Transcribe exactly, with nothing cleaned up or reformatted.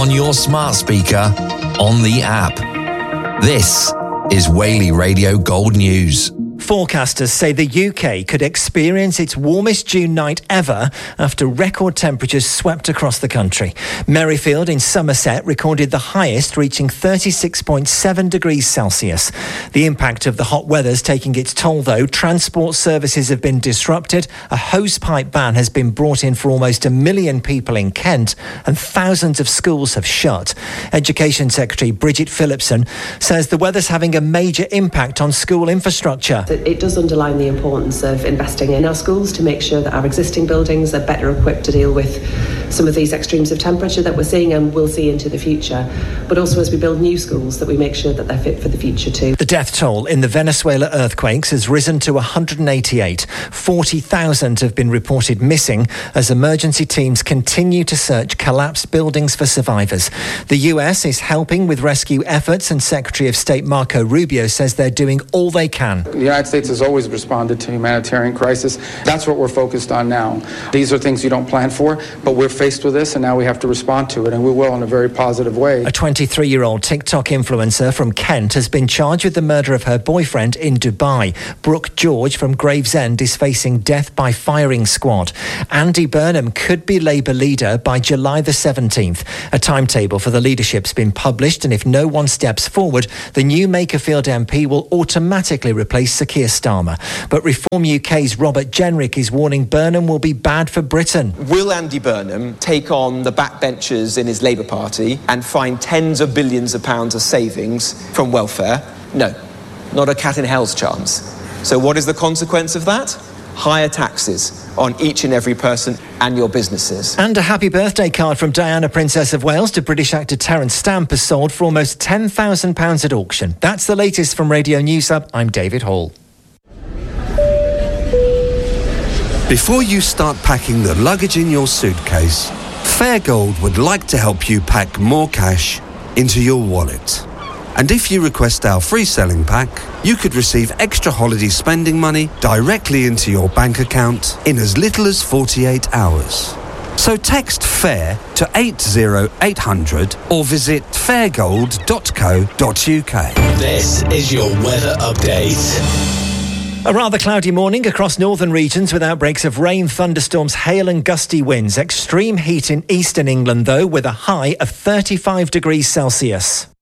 on your smart speaker, on the app. This is Whaley Radio Gold News. Forecasters say the U K could experience its warmest June night ever after record temperatures swept across the country. Merrifield in Somerset recorded the highest, reaching thirty-six point seven degrees Celsius. The impact of the hot weather's taking its toll, though. Transport services have been disrupted. A hosepipe ban has been brought in for almost a million people in Kent, and thousands of schools have shut. Education Secretary Bridget Phillipson says the weather's having a major impact on school infrastructure. It does underline the importance of investing in our schools to make sure that our existing buildings are better equipped to deal with some of these extremes of temperature that we're seeing and will see into the future. But also as we build new schools, that we make sure that they're fit for the future too. The death toll in the Venezuela earthquakes has risen to one hundred eighty-eight. forty thousand have been reported missing as emergency teams continue to search collapsed buildings for survivors. The U S is helping with rescue efforts, and Secretary of State Marco Rubio says they're doing all they can. The United States has always responded to humanitarian crisis. That's what we're focused on now. These are things you don't plan for, but we're faced with this and now we have to respond to it, and we will in a very positive way. A twenty-three-year-old TikTok influencer from Kent has been charged with the murder of her boyfriend in Dubai. Brooke George from Gravesend is facing death by firing squad. Andy Burnham could be Labour leader by July the seventeenth. A timetable for the leadership's been published, and if no one steps forward, the new Makerfield M P will automatically replace Sir Keir Starmer. But Reform U K's Robert Jenrick is warning Burnham will be bad for Britain. Will Andy Burnham take on the backbenchers in his Labour Party and find tens of billions of pounds of savings from welfare? No, not a cat in hell's chance. So what is the consequence of that? Higher taxes on each and every person and your businesses. And a happy birthday card from Diana, Princess of Wales, to British actor Terence Stamp has sold for almost ten thousand pounds at auction. That's the latest from Radio News Hub. I'm David Hall. Before you start packing the luggage in your suitcase, Fairgold would like to help you pack more cash into your wallet. And if you request our free selling pack, you could receive extra holiday spending money directly into your bank account in as little as forty-eight hours. So text FAIR to eight zero eight hundred or visit fairgold dot co dot uk. This is your weather update. A rather cloudy morning across northern regions with outbreaks of rain, thunderstorms, hail and gusty winds. Extreme heat in eastern England, though, with a high of thirty-five degrees Celsius.